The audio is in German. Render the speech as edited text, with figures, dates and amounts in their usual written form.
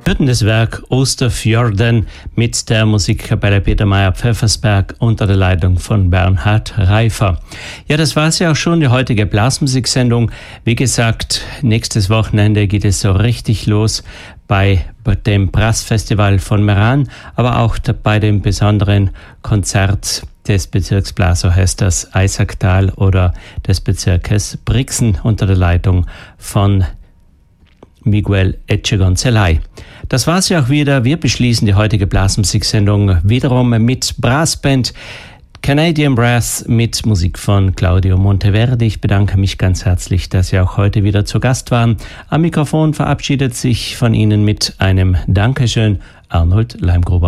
Das Werk Osterfjorden mit der Musikkapelle Peter Meyer-Pfeffersberg unter der Leitung von Bernhard Reifer. Ja, das war es ja auch schon, die heutige Blasmusiksendung. Wie gesagt, nächstes Wochenende geht es so richtig los bei dem Brassfestival von Meran, aber auch bei dem besonderen Konzert des Bezirksblasorchesters Eisacktal oder des Bezirkes Brixen unter der Leitung von Miguel Echegonzelay. Das war's ja auch wieder. Wir beschließen die heutige Blasmusiksendung wiederum mit Brassband Canadian Brass mit Musik von Claudio Monteverdi. Ich bedanke mich ganz herzlich, dass Sie auch heute wieder zu Gast waren. Am Mikrofon verabschiedet sich von Ihnen mit einem Dankeschön Arnold Leimgruber.